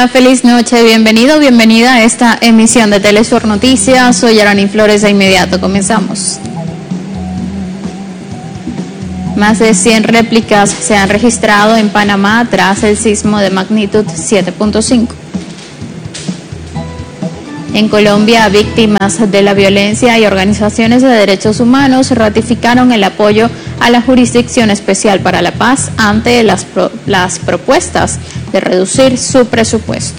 Hola, feliz noche, bienvenido, bienvenida a esta emisión de Telesur Noticias. Soy Yarani Flores, de inmediato comenzamos. Más de 100 réplicas se han registrado en Panamá tras el sismo de magnitud 7.5. En Colombia, víctimas de la violencia y organizaciones de derechos humanos ratificaron el apoyo a la Jurisdicción Especial para la Paz ante las propuestas de reducir su presupuesto.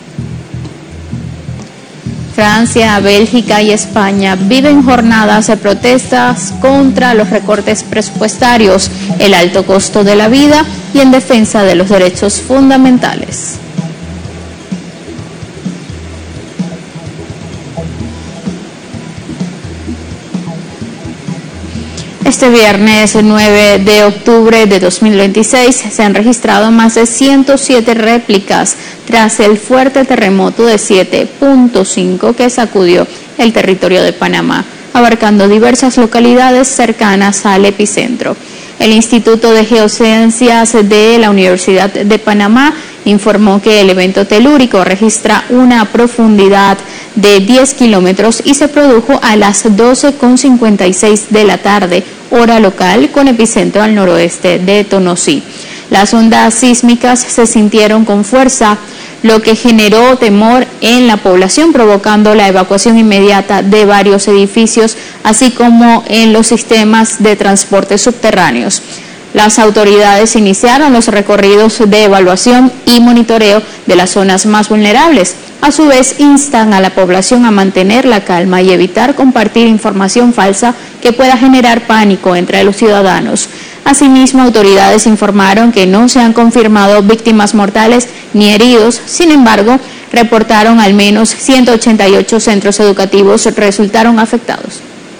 Francia, Bélgica y España viven jornadas de protestas contra los recortes presupuestarios, el alto costo de la vida y en defensa de los derechos fundamentales. Este viernes 9 de octubre de 2026 se han registrado más de 107 réplicas tras el fuerte terremoto de 7.5 que sacudió el territorio de Panamá, abarcando diversas localidades cercanas al epicentro. El Instituto de Geociencias de la Universidad de Panamá informó que el evento telúrico registra una profundidad de 10 kilómetros y se produjo a las 12:56 de la tarde, hora local, con epicentro al noroeste de Tonosí. Las ondas sísmicas se sintieron con fuerza, lo que generó temor en la población, provocando la evacuación inmediata de varios edificios, así como en los sistemas de transporte subterráneos. Las autoridades iniciaron los recorridos de evaluación y monitoreo de las zonas más vulnerables. A su vez, instan a la población a mantener la calma y evitar compartir información falsa que pueda generar pánico entre los ciudadanos. Asimismo, autoridades informaron que no se han confirmado víctimas mortales ni heridos. Sin embargo, reportaron al menos 188 centros educativos resultaron afectados.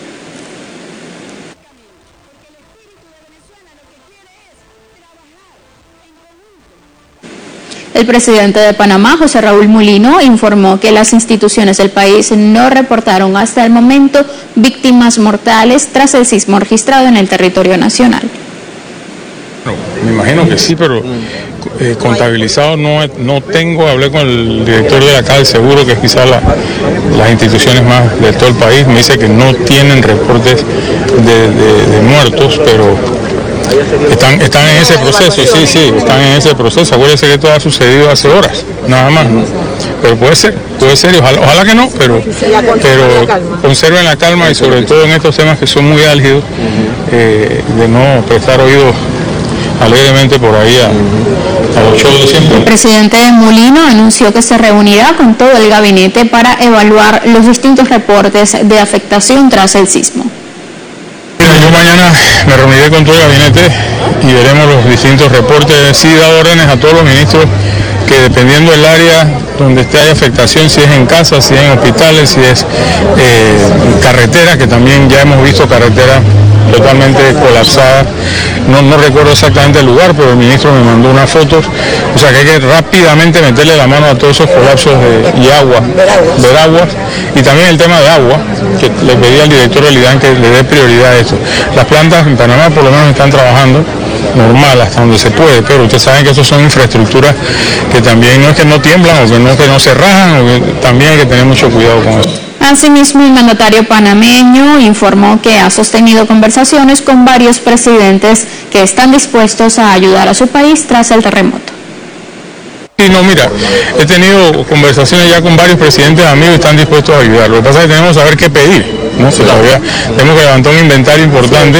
El presidente de Panamá, José Raúl Mulino, informó que las instituciones del país no reportaron hasta el momento víctimas mortales tras el sismo registrado en el territorio nacional. Bueno, me imagino que sí, pero contabilizado no tengo. Hablé con el director de acá del seguro, que es quizás las instituciones más de todo el país. Me dice que no tienen reportes de muertos, pero están en ese proceso, sí, están en ese proceso. Acuérdense que todo ha sucedido hace horas, nada más, ¿no? Pero puede ser, y ojalá que no, pero conserven la calma y sobre todo en estos temas que son muy álgidos, de no prestar oído alegremente por ahí a los shows de siempre. El presidente Mulino anunció que se reunirá con todo el gabinete para evaluar los distintos reportes de afectación tras el sismo. Yo mañana me reuniré con todo el gabinete y veremos los distintos reportes. Sí, he dado órdenes a todos los ministros que dependiendo del área donde hay afectación, si es en casas, si es en hospitales, si es carreteras, que también ya hemos visto carreteras totalmente colapsadas. No recuerdo exactamente el lugar, pero el ministro me mandó unas fotos. O sea que hay que rápidamente meterle la mano a todos esos colapsos de agua, y también el tema de agua, que le pedí al director del IDAN que le dé prioridad a esto. Las plantas en Panamá por lo menos están trabajando normal hasta donde se puede, pero ustedes saben que eso son infraestructuras que también no es que no tiemblan, o que no se rajan, o que también hay que tener mucho cuidado con eso. Asimismo, el mandatario panameño informó que ha sostenido conversaciones con varios presidentes que están dispuestos a ayudar a su país tras el terremoto. Sí, no, mira, he tenido conversaciones ya con varios presidentes amigos y están dispuestos a ayudar. Lo que pasa es que tenemos que saber qué pedir, ¿no? Todavía tenemos que levantar un inventario importante.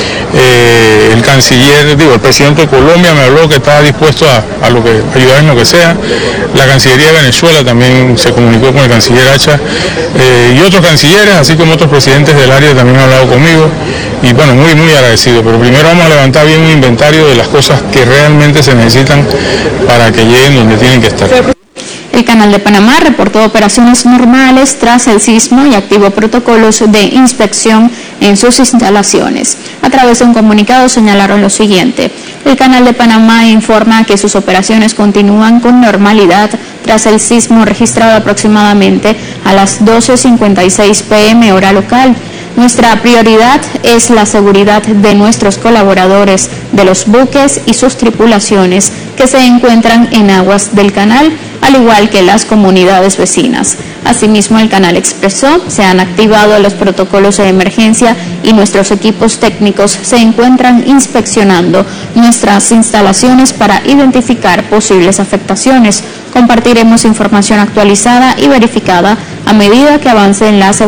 El canciller, el presidente de Colombia me habló que estaba dispuesto a ayudar en lo que sea. La Cancillería de Venezuela también se comunicó con el canciller Hacha, y otros cancilleres, así como otros presidentes del área también han hablado conmigo, y bueno, muy agradecido. Pero primero vamos a levantar bien un inventario de las cosas que realmente se necesitan para que lleguen donde tienen que estar. El Canal de Panamá reportó operaciones normales tras el sismo y activó protocolos de inspección en sus instalaciones. A través de un comunicado señalaron lo siguiente: el Canal de Panamá informa que sus operaciones continúan con normalidad tras el sismo registrado aproximadamente a las 12:56 p.m. hora local. Nuestra prioridad es la seguridad de nuestros colaboradores, de los buques y sus tripulaciones que se encuentran en aguas del canal, al igual que las comunidades vecinas. Asimismo, el canal expresó, se han activado los protocolos de emergencia y nuestros equipos técnicos se encuentran inspeccionando nuestras instalaciones para identificar posibles afectaciones. Compartiremos información actualizada y verificada a medida que avance en las